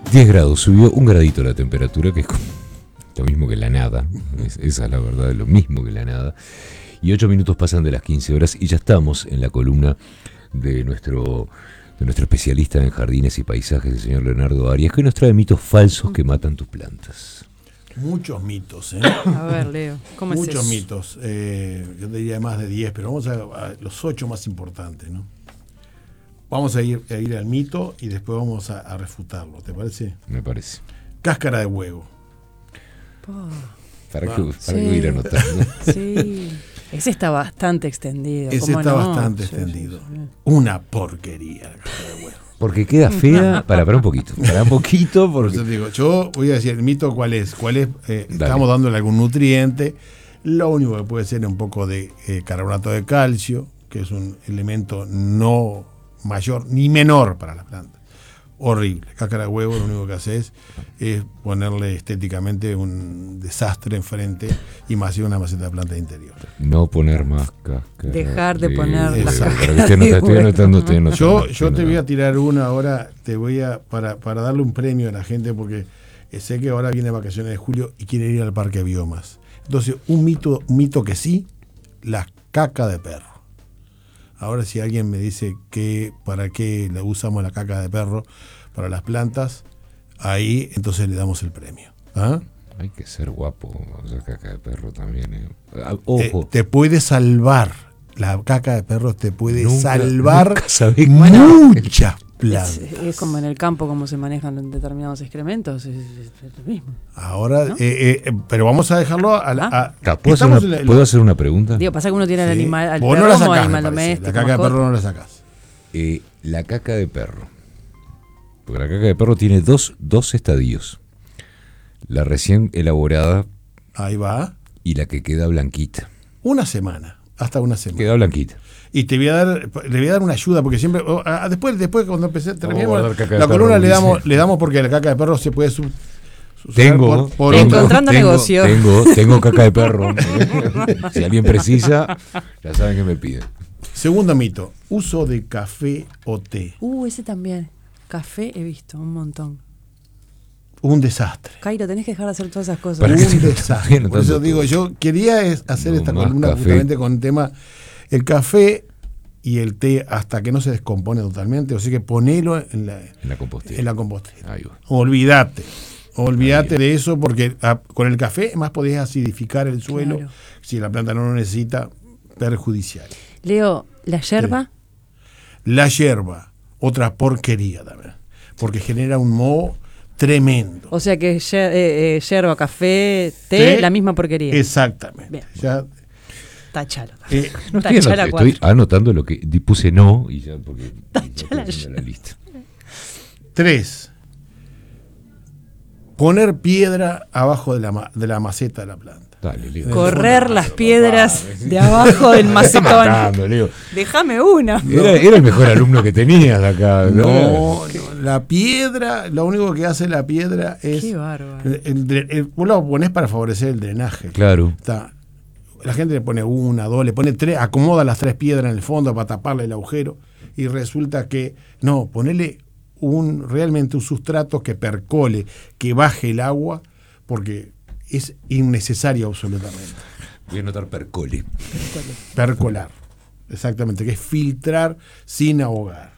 10 grados, subió un gradito la temperatura, que es lo mismo que la nada. Esa es la verdad, lo mismo que la nada. Y 8 minutos pasan de las 15 horas y ya estamos en la columna de nuestro especialista en jardines y paisajes, el señor Leonardo Arias, que nos trae mitos falsos que matan tus plantas. Muchos mitos, ¿eh? A ver, Leo, ¿cómo es eso? Muchos mitos. Yo diría más de 10, pero vamos a los 8 más importantes, ¿no? Vamos a ir al mito y después vamos a refutarlo, ¿te parece? Me parece. Cáscara de huevo. ¿Para qué ir anotando? Sí. Ese está bastante extendido. Ese ¿cómo está no? bastante Sí, extendido. sí. Una porquería la cáscara de huevo. Porque queda fea. Para un poquito. Por eso digo, yo voy a decir el mito cuál es. Estamos dándole algún nutriente. Lo único que puede ser es un poco de carbonato de calcio, que es un elemento no mayor ni menor para la planta. Horrible. Cáscara de huevo lo único que hace es ponerle estéticamente un desastre enfrente y más si una maceta de planta de interior. No poner más cáscara. Dejar de poner la cáscara. Estoy anotando. Yo te voy a tirar una ahora, para darle un premio a la gente, porque sé que ahora viene vacaciones de julio y quieren ir al parque de biomas. Entonces, un mito que sí, la caca de perro. Ahora si alguien me dice para qué le usamos la caca de perro para las plantas, ahí entonces le damos el premio. ¿Ah? Hay que ser guapo, la caca de perro también. Ojo. Te puede salvar, la caca de perro te puede salvar muchas plantas. Es como en el campo, como se manejan determinados excrementos, es lo mismo. Ahora, ¿no? pero vamos a dejarlo ¿Puedo hacer una pregunta? Digo, pasa que uno tiene el animal, al vos perro no la como sacás, animal me parece. doméstico. La caca de perro no la sacás. La caca de perro. Porque la caca de perro tiene dos estadios. La recién elaborada. Ahí va. Y la que queda blanquita. Hasta una semana. Queda blanquita. Y le voy a dar una ayuda, porque siempre, después cuando terminemos la perro, columna le damos porque la caca de perro se puede tengo negocio. Tengo caca de perro. Si alguien precisa, ya saben que me piden. Segundo mito, uso de café o té. Ese también. Café he visto un montón. Un desastre. Cairo, tenés que dejar de hacer todas esas cosas. Un desastre. Por eso digo, yo quería hacer esta columna justamente con el tema el café y el té hasta que no se descompone totalmente, o sea que ponelo en la compostera. Ahí va. Olvídate de eso, porque con el café más podés acidificar el suelo. Claro. Si la planta no lo necesita, perjudicial. Leo, ¿la yerba? La yerba, otra porquería también, porque genera un moho tremendo. O sea que yerba, café, té, la misma porquería. Exactamente. Bien. Ya, Tachalo. Estoy anotando lo que puse y ya porque Tachala. La lista. 3. Poner piedra abajo de la maceta de la planta. Dale, Leo. Correr las piedras de abajo del macetón. Déjame una. Era el mejor alumno que tenías acá. No, la piedra, lo único que hace la piedra es. Qué bárbaro. Vos lo ponés para favorecer el drenaje. Claro. La gente le pone 1, 2, le pone 3, acomoda las 3 piedras en el fondo para taparle el agujero y resulta que no, ponele realmente un sustrato que percole, que baje el agua, porque es innecesario absolutamente. Voy a anotar percolar, exactamente, que es filtrar sin ahogar.